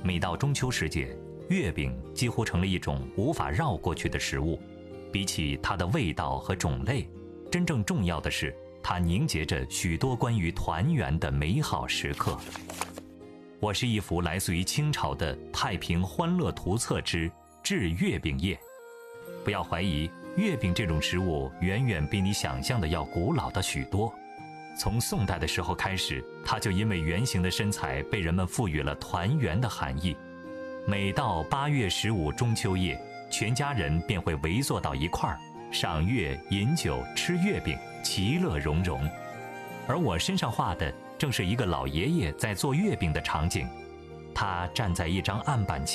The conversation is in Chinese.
每到中秋时节，月饼几乎成了一种无法绕过去的食物。比起它的味道和种类，真正重要的是它凝结着许多关于团圆的美好时刻。我是一幅来自于清朝的《太平欢乐图册之制月饼页》。不要怀疑，月饼这种食物远远比你想象的要古老的许多。从宋代的时候开始，它就因为圆形的身材被人们赋予了团圆的含义。每到8月15中秋夜，全家人便会围坐到一块儿，赏月、饮酒、吃月饼，其乐融融。而我身上画的正是一个老爷爷在做月饼的场景，他站在一张案板前